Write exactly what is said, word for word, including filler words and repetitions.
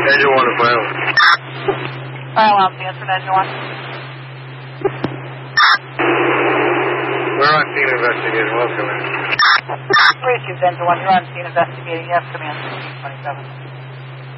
Engine one to file. File out the answer, Engine one. We're on scene investigating. Welcome in. Three Chiefs, Engine one. You're on scene investigating. Yes, command sixteen twenty-seven.